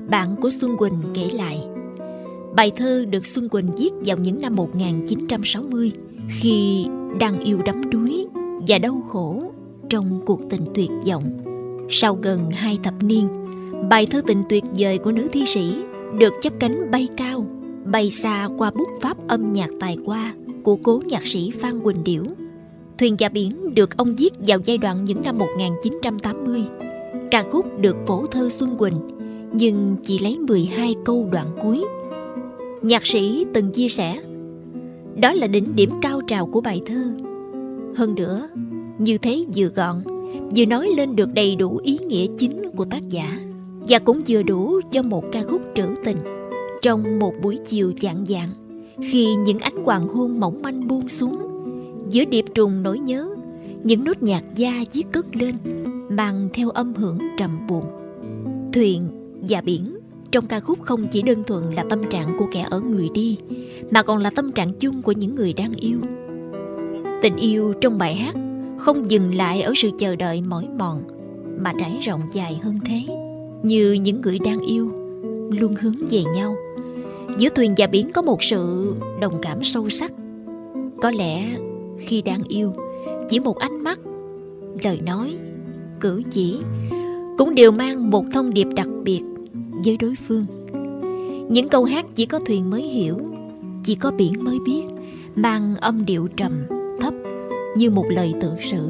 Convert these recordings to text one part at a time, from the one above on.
bạn của Xuân Quỳnh kể lại. Bài thơ được Xuân Quỳnh viết vào những năm 1960 khi đang yêu đắm đuối và đau khổ trong cuộc tình tuyệt vọng. Sau gần 2 thập niên, bài thơ tình tuyệt vời của nữ thi sĩ được chắp cánh bay cao, bay xa qua bút pháp âm nhạc tài hoa của cố nhạc sĩ Phan Quỳnh Điểu. Thuyền và biển được ông viết vào giai đoạn những năm 1980. Ca khúc được phổ thơ Xuân Quỳnh, nhưng chỉ lấy 12 câu đoạn cuối. Nhạc sĩ từng chia sẻ, đó là đỉnh điểm cao trào của bài thơ. Hơn nữa, như thế vừa gọn, vừa nói lên được đầy đủ ý nghĩa chính của tác giả, và cũng vừa đủ cho một ca khúc trữ tình. Trong một buổi chiều chạng vạng, khi những ánh hoàng hôn mỏng manh buông xuống, giữa điệp trùng nỗi nhớ, những nốt nhạc da diết cất lên, mang theo âm hưởng trầm buồn. Thuyền và biển trong ca khúc không chỉ đơn thuần là tâm trạng của kẻ ở người đi, mà còn là tâm trạng chung của những người đang yêu. Tình yêu trong bài hát không dừng lại ở sự chờ đợi mỏi mòn, mà trải rộng dài hơn thế. Như những người đang yêu luôn hướng về nhau, giữa thuyền và biển có một sự đồng cảm sâu sắc. Có lẽ khi đang yêu, chỉ một ánh mắt, lời nói, cử chỉ cũng đều mang một thông điệp đặc biệt với đối phương. Những câu hát chỉ có thuyền mới hiểu, chỉ có biển mới biết, mang âm điệu trầm thấp như một lời tự sự.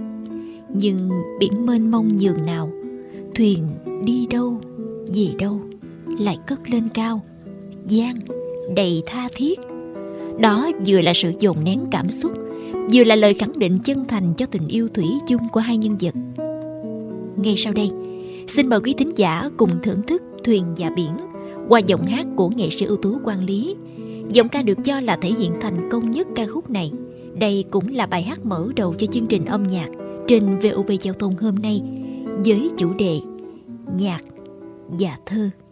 Nhưng biển mênh mông nhường nào, thuyền đi đâu về đâu lại cất lên cao, vang đầy tha thiết. Đó vừa là sự dồn nén cảm xúc, vừa là lời khẳng định chân thành cho tình yêu thủy chung của hai nhân vật. Ngay sau đây, xin mời quý thính giả cùng thưởng thức Thuyền và Biển qua giọng hát của nghệ sĩ ưu tú Quang Lý. Giọng ca được cho là thể hiện thành công nhất ca khúc này. Đây cũng là bài hát mở đầu cho chương trình âm nhạc trên VOV Giao thông hôm nay với chủ đề Nhạc và Thơ.